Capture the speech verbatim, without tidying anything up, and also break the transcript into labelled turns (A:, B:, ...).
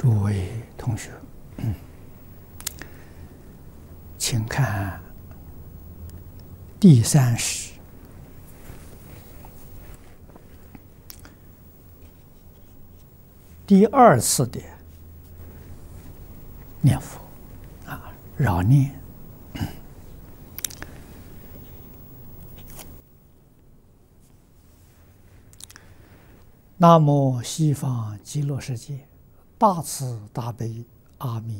A: 诸位同学，嗯，请看第三史第二次的念佛啊，绕念。南无西方极乐世界大慈大悲阿弥